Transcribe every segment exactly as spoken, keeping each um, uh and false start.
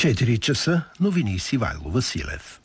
четири часа, новини с Ивайло Василев.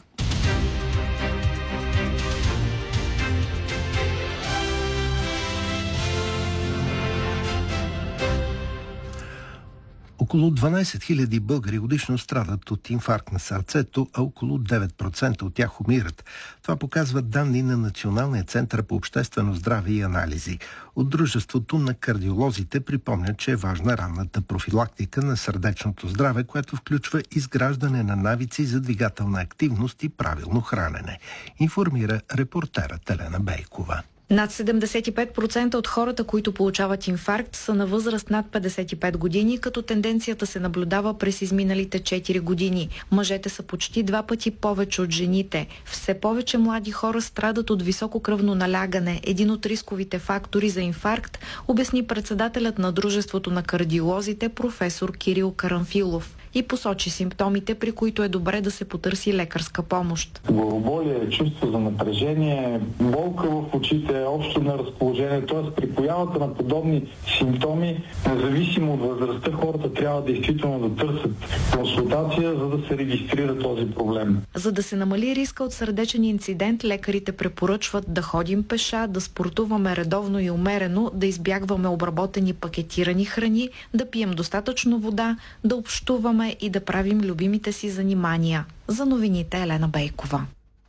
Около дванадесет хиляди българи годишно страдат от инфаркт на сърцето, а около девет процента от тях умират. Това показват данни на Националния център по обществено здраве и анализи. От Дружеството на кардиолозите припомнят, че е важна ранната профилактика на сърдечното здраве, което включва изграждане на навици за двигателна активност и правилно хранене. Информира репортерът Елена Бейкова. Над седемдесет и пет процента от хората, които получават инфаркт, са на възраст над петдесет и пет години, като тенденцията се наблюдава през изминалите четири години. Мъжете са почти два пъти повече от жените. Все повече млади хора страдат от високо кръвно налягане, един от рисковите фактори за инфаркт, обясни председателят на Дружеството на кардиолозите професор Кирил Карамфилов и посочи симптомите, при които е добре да се потърси лекарска помощ. Главоболие, чувство за напрежение, болка в очите, общо на разположение, т.е. при появата на подобни симптоми, независимо от възрастта, хората трябва действително да търсят консултация, за да се регистрира този проблем. За да се намали риска от сърдечен инцидент, лекарите препоръчват да ходим пеша, да спортуваме редовно и умерено, да избягваме обработени пакетирани храни, да пием достатъчно вода, да общуваме и да правим любимите си занимания. За новините Елена Бейкова.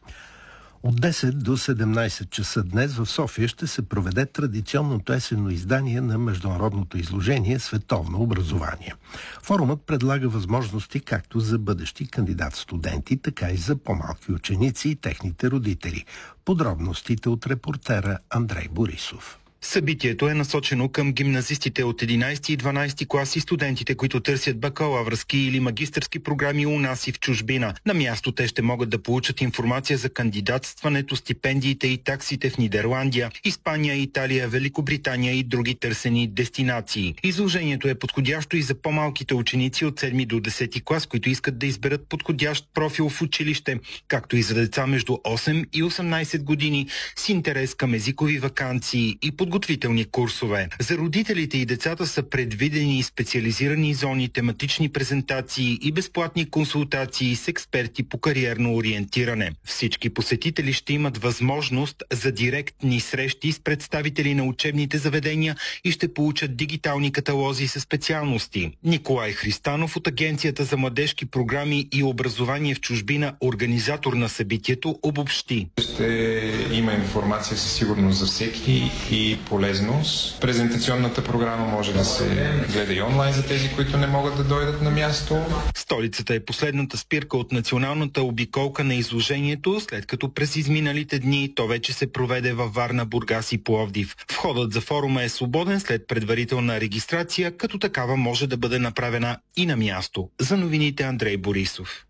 От десет до седемнадесет часа днес в София ще се проведе традиционното есенно издание на международното изложение «Световно образование». Форумът предлага възможности както за бъдещи кандидат-студенти, така и за по-малки ученици и техните родители. Подробностите от репортера Андрей Борисов. Събитието е насочено към гимназистите от единадесети и дванадесети клас и студентите, които търсят бакалавърски или магистърски програми у нас и в чужбина. На място те ще могат да получат информация за кандидатстването, стипендиите и таксите в Нидерландия, Испания, Италия, Великобритания и други търсени дестинации. Изложението е подходящо и за по-малките ученици от седми до десети клас, които искат да изберат подходящ профил в училище, както и за деца между осем и осемнадесет години с интерес към езикови ваканции и подготвителни курсове. За родителите и децата са предвидени специализирани зони, тематични презентации и безплатни консултации с експерти по кариерно ориентиране. Всички посетители ще имат възможност за директни срещи с представители на учебните заведения и ще получат дигитални каталози със специалности. Николай Христанов от Агенцията за младежки програми и образование в чужбина, организатор на събитието, обобщи. Ще има информация със сигурност за всеки и полезност. Презентационната програма може да се гледа и онлайн за тези, които не могат да дойдат на място. Столицата е последната спирка от националната обиколка на изложението, след като през изминалите дни то вече се проведе във Варна, Бургас и Пловдив. Входът за форума е свободен след предварителна регистрация, като такава може да бъде направена и на място. За новините Андрей Борисов.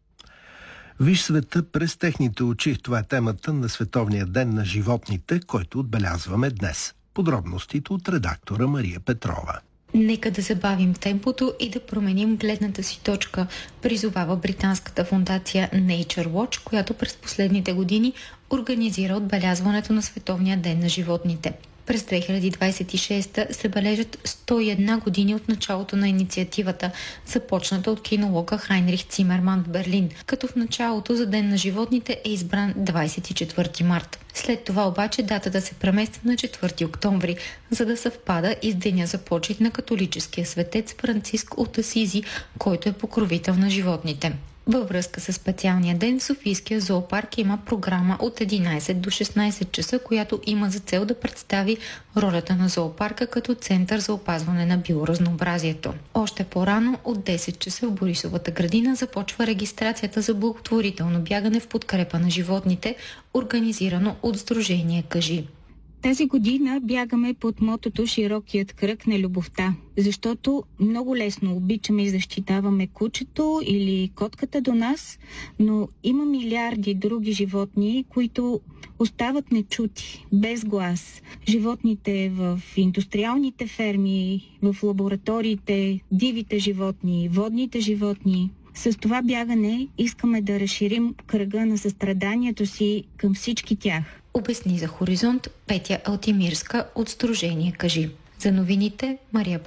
Виж света през техните очи. Това е темата на Световния ден на животните, който отбелязваме днес. Подробностите от редактора Мария Петрова. Нека да забавим темпото и да променим гледната си точка, призовава британската фондация Nature Watch, която през последните години организира отбелязването на Световния ден на животните. През две хиляди двадесет и шеста се бележат сто и една години от началото на инициативата, започната от кинолога Хайнрих Цимерман в Берлин, като в началото за Ден на животните е избран двадесет и четвърти март. След това обаче датата се премества на четвърти октомври, за да съвпада и с деня за почит на католическия светец Франциск от Асизи, който е покровител на животните. Във връзка с специалния ден в Софийския зоопарк има програма от единадесет до шестнадесет часа, която има за цел да представи ролята на зоопарка като център за опазване на биоразнообразието. Още по-рано от десет часа в Борисовата градина започва регистрацията за благотворително бягане в подкрепа на животните, организирано от Сдружение Кажи. Тази година бягаме под мотото «Широкият кръг на любовта», защото много лесно обичаме и защитаваме кучето или котката до нас, но има милиарди други животни, които остават нечути, без глас. Животните в индустриалните ферми, в лабораториите, дивите животни, водните животни. С това бягане искаме да разширим кръга на състраданието си към всички тях. Обясни за Хоризонт Петя Алтимирска от Сдружение Кажи. За новините Мария